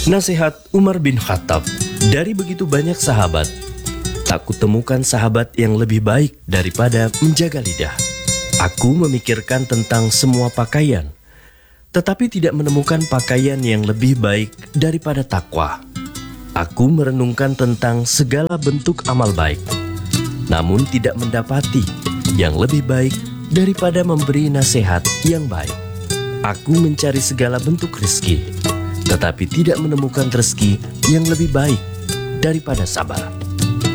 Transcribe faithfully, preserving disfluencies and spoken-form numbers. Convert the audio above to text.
Nasihat Umar bin Khattab. Dari begitu banyak sahabat, tak kutemukan sahabat yang lebih baik daripada menjaga lidah. Aku memikirkan tentang semua pakaian, tetapi tidak menemukan pakaian yang lebih baik daripada takwa. Aku merenungkan tentang segala bentuk amal baik, namun tidak mendapati yang lebih baik daripada memberi nasihat yang baik. Aku mencari segala bentuk rezeki, tetapi tidak menemukan rezeki yang lebih baik daripada sabar.